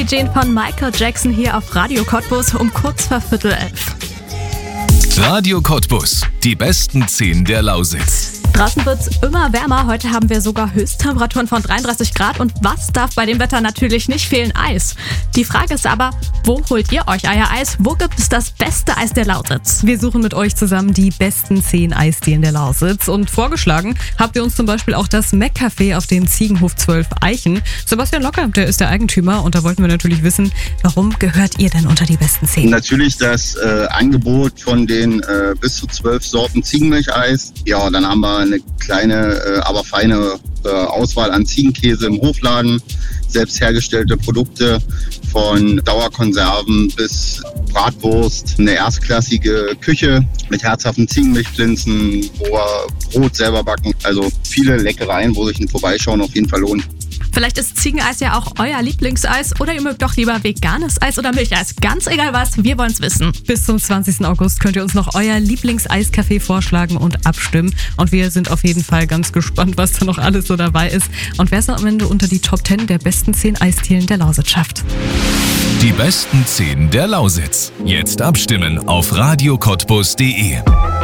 Jean von Michael Jackson hier auf Radio Cottbus um kurz vor 10:45. Radio Cottbus, die besten 10 der Lausitz. Draußen wird's immer wärmer. Heute haben wir sogar Höchsttemperaturen von 33 Grad. Und was darf bei dem Wetter natürlich nicht fehlen? Eis. Die Frage ist aber, wo holt ihr euch euer Eis? Wo gibt es das beste Eis der Lausitz? Wir suchen mit euch zusammen die besten 10 Eisdielen der Lausitz. Und vorgeschlagen habt ihr uns zum Beispiel auch das Mac-Café auf dem Ziegenhof 12 Eichen. Sebastian Locker, der ist der Eigentümer. Und da wollten wir natürlich wissen, warum gehört ihr denn unter die besten 10? Natürlich das Angebot von den bis zu 12 Sorten Ziegenmilcheis. Ja, dann haben wir eine kleine, aber feine Auswahl an Ziegenkäse im Hofladen, selbst hergestellte Produkte von Dauerkonserven bis Bratwurst, eine erstklassige Küche mit herzhaften Ziegenmilchplinzen, wo wir Brot selber backen. Also viele Leckereien, wo sich ein Vorbeischauen auf jeden Fall lohnt. Vielleicht ist Ziegeneis ja auch euer Lieblingseis oder ihr mögt doch lieber veganes Eis oder Milcheis. Ganz egal was, wir wollen's wissen. Bis zum 20. August könnt ihr uns noch euer Lieblingseiscafé vorschlagen und abstimmen. Und wir sind auf jeden Fall ganz gespannt, was da noch alles so dabei ist. Und wer es am Ende unter die Top 10 der besten 10 Eisdielen der Lausitz schafft. Die besten 10 der Lausitz. Jetzt abstimmen auf radiocottbus.de.